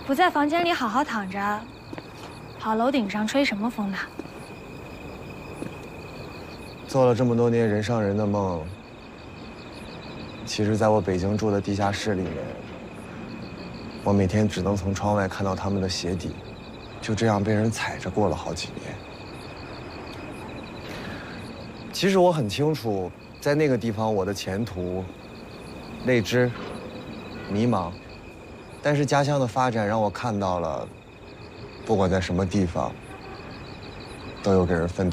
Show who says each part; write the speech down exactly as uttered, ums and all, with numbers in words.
Speaker 1: 不在房间里好好躺着，跑楼顶上吹什么风呢？
Speaker 2: 做了这么多年人上人的梦，其实在我北京住的地下室里面，我每天只能从窗外看到他们的鞋底，就这样被人踩着过了好几年。其实我很清楚，在那个地方我的前途未知、迷茫。 但是家乡的发展让我看到了，不管在什么地方，都有给人奋斗。